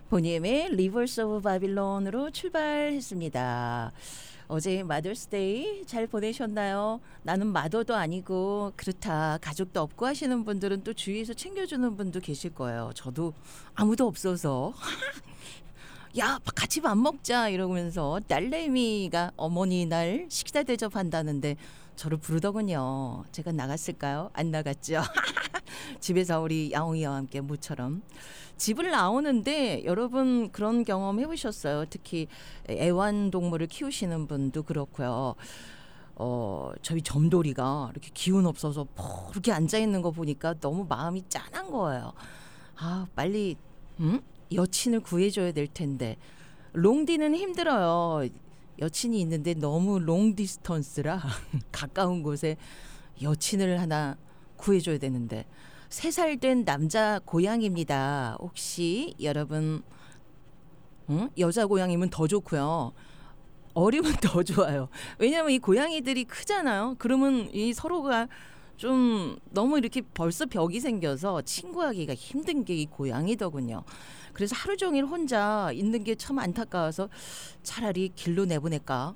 보니엠의 리버스 오브 바빌론으로 출발했습니다. 어제 마더스데이 잘 보내셨나요? 나는 마더도 아니고 그렇다 가족도 없고 하시는 분들은 또 주위에서 챙겨주는 분도 계실 거예요. 저도 아무도 없어서 야 같이 밥 먹자 이러면서 딸내미가 어머니 날 식사 대접한다는데 저를 부르더군요. 제가 나갔을까요? 안 나갔죠. 집에서 우리 야옹이와 함께 모처럼 집을 나오는데 여러분 그런 경험 해보셨어요? 특히 애완동물을 키우시는 분도 그렇고요. 저희 점돌이가 이렇게 기운 없어서 이렇게 앉아 있는 거 보니까 너무 마음이 짠한 거예요. 아 빨리 여친을 구해줘야 될 텐데 롱디는 힘들어요. 여친이 있는데 너무 롱 디스턴스라 가까운 곳에 여친을 하나 구해줘야 되는데 3살 된 남자 고양이입니다. 혹시 여러분 여자 고양이면 더 좋고요. 어리면 더 좋아요. 왜냐하면 이 고양이들이 크잖아요. 그러면 이 서로가 좀 너무 이렇게 벌써 벽이 생겨서 친구하기가 힘든 게 이 고양이더군요. 그래서 하루 종일 혼자 있는 게 참 안타까워서 차라리 길로 내보낼까?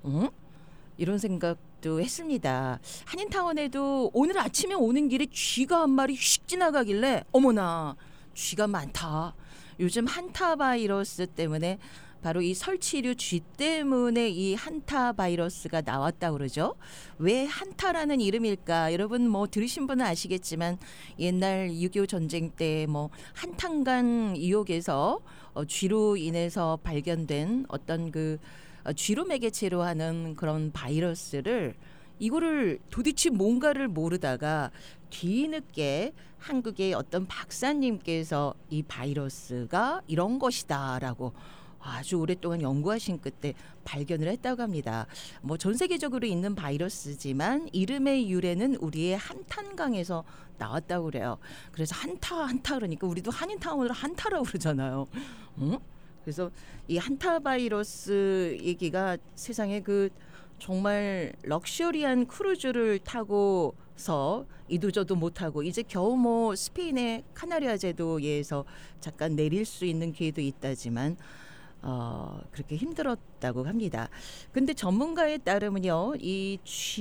이런 생각도 했습니다. 한인타운에도 오늘 아침에 오는 길에 쥐가 한 마리 휙 지나가길래 어머나 쥐가 많다. 요즘 한타 바이러스 때문에 바로 이 설치류 쥐 때문에 이 한타 바이러스가 나왔다고 그러죠. 왜 한타라는 이름일까? 여러분 뭐 들으신 분은 아시겠지만 옛날 6.25 전쟁 때 뭐 한탄강 이옥에서 쥐로 인해서 발견된 어떤 그 쥐로 매개체로 하는 그런 바이러스를 이거를 도대체 뭔가를 모르다가 뒤늦게 한국의 어떤 박사님께서 이 바이러스가 이런 것이다라고 아주 오랫동안 연구하신 끝에 발견을 했다고 합니다. 뭐 전 세계적으로 있는 바이러스지만 이름의 유래는 우리의 한탄강에서 나왔다고 그래요. 그래서 한타 그러니까 우리도 한인타운을 한타라고 그러잖아요. 그래서 이 한타 바이러스 얘기가 세상에 그 정말 럭셔리한 크루즈를 타고서 이도저도 못하고 이제 겨우 뭐 스페인의 카나리아 제도에서 잠깐 내릴 수 있는 기회도 있다지만 그렇게 힘들었다고 합니다. 근데 전문가에 따르면요, 이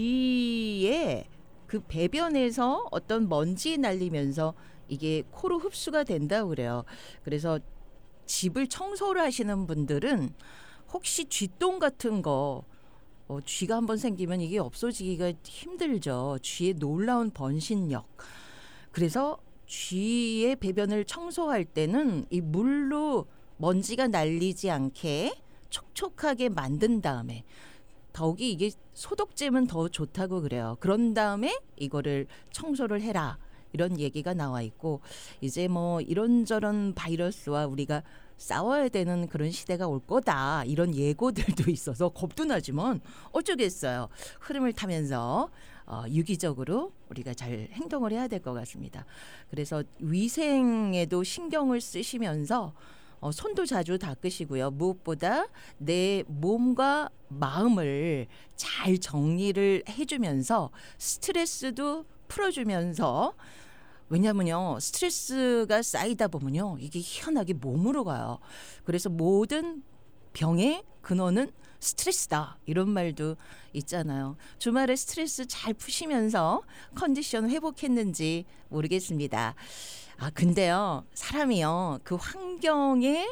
쥐의 그 배변에서 어떤 먼지 날리면서 이게 코로 흡수가 된다고 그래요. 그래서 집을 청소를 하시는 분들은 혹시 쥐똥 같은 거 쥐가 한번 생기면 이게 없어지기가 힘들죠. 쥐의 놀라운 번식력. 그래서 쥐의 배변을 청소할 때는 이 물로 먼지가 날리지 않게 촉촉하게 만든 다음에 더욱이 이게 소독제면 더 좋다고 그래요. 그런 다음에 이거를 청소를 해라. 이런 얘기가 나와 있고 이제 뭐 이런저런 바이러스와 우리가 싸워야 되는 그런 시대가 올 거다. 이런 예고들도 있어서 겁도 나지만 어쩌겠어요. 흐름을 타면서 유기적으로 우리가 잘 행동을 해야 될 것 같습니다. 그래서 위생에도 신경을 쓰시면서 손도 자주 닦으시고요. 무엇보다 내 몸과 마음을 잘 정리를 해주면서 스트레스도 풀어주면서 왜냐면요 스트레스가 쌓이다 보면요 이게 희한하게 몸으로 가요. 그래서 모든 병의 근원은 스트레스다 이런 말도 있잖아요. 주말에 스트레스 잘 푸시면서 컨디션 회복했는지 모르겠습니다. 근데요 사람이요 그 환경에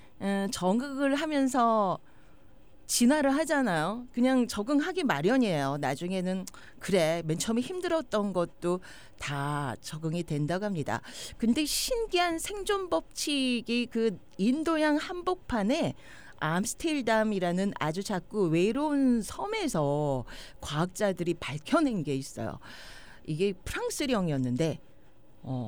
적응을 하면서 진화를 하잖아요. 그냥 적응하기 마련이에요. 나중에는 그래 맨 처음에 힘들었던 것도 다 적응이 된다고 합니다. 근데 신기한 생존 법칙이 그 인도양 한복판에 암스테르담이라는 아주 작고 외로운 섬에서 과학자들이 밝혀낸 게 있어요. 이게 프랑스령이었는데